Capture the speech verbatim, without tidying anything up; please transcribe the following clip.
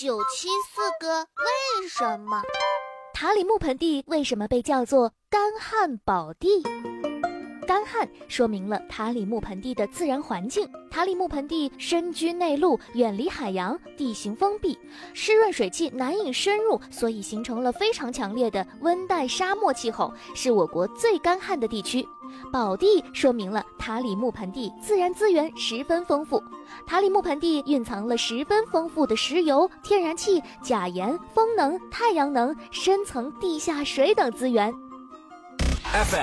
九七四个为什么。 塔里木盆地为什么被叫做干旱宝地？干旱说明了塔里木盆地的自然环境。塔里木盆地深居内陆，远离海洋，地形封闭，湿润水汽难以深入，所以形成了非常强烈的温带沙漠气候，是我国最干旱的地区。宝地说明了塔里木盆地自然资源十分丰富。塔里木盆地蕴藏了十分丰富的石油、天然气、钾盐、风能、太阳能、深层地下水等资源。 F M